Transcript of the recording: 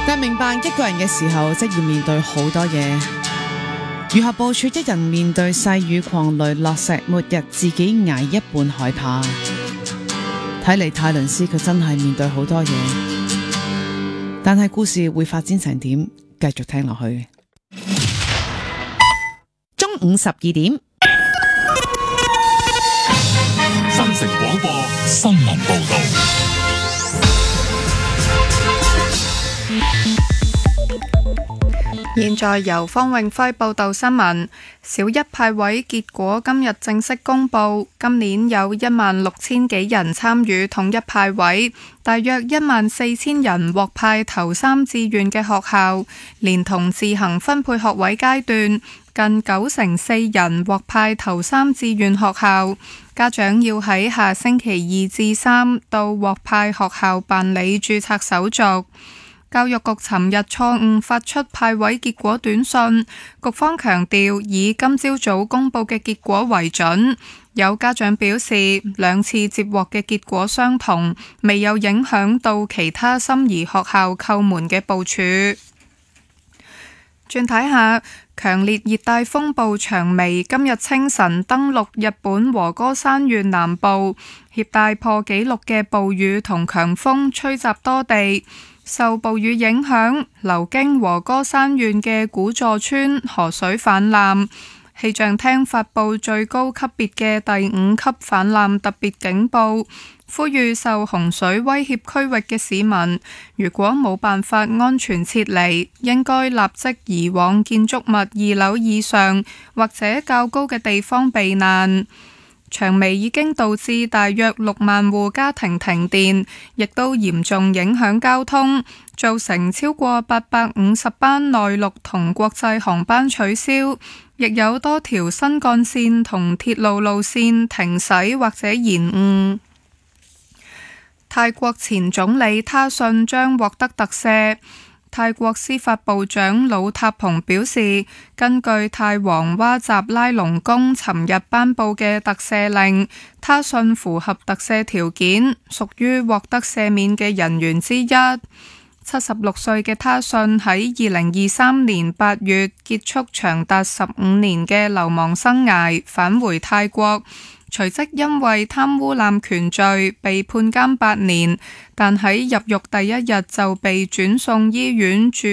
但明白一個人嘅時候，即要面對好多嘢。如何部署一人面對細雨狂雷落石末日，自己捱一半害怕。睇嚟泰倫斯佢真係面對好多嘢，但係故事會發展成點？繼續聽落去。中午12點， 新城廣播新聞報道。 現在由方永輝報道新聞。小一派位結果今日正式公布，今年有16000幾人參與統一派位，大約14000人獲派頭3志願嘅學校，連同自行分配學位階段，近94%人獲派頭3志願學校。家長要喺下星期2至3到獲派學校辦理註冊手續。教育局尋日錯誤發出派位結果短信，局方強調以今朝早公佈嘅結果為準。有家長表示，2次接獲嘅結果相同，未有影響到其他心儀學校叩門嘅部署。轉睇下，強烈熱帶風暴長眉今日清晨登陸日本和歌山縣南部，攜帶破紀錄嘅暴雨同強風吹襲多地。受暴雨影響，流經和歌山縣嘅古座村河水泛濫，氣象廳發佈最高級別嘅第5級泛濫特別警報，呼籲受洪水威脅區域嘅市民，如果冇辦法安全撤離，應該立即移往建築物2樓以上或者較高嘅地方避難。長眉已經導致大約6萬戶家庭停電，亦都嚴重影響交通，造成超過850班內陸同國際航班取消，亦有多條新幹線同鐵路路線停駛或者延誤。泰國前總理他信將獲得特赦。泰國司法部長魯塔蓬表示，根據泰王哇集拉隆功尋日頒布嘅特赦令，他信符合特赦條件，屬於獲得赦免嘅人員之一。76歲嘅他信喺2023年8月結束長達15年嘅流亡生涯，返回泰國，隨即因為貪污濫權罪被判監8年，但喺入獄第1日就被轉送醫院住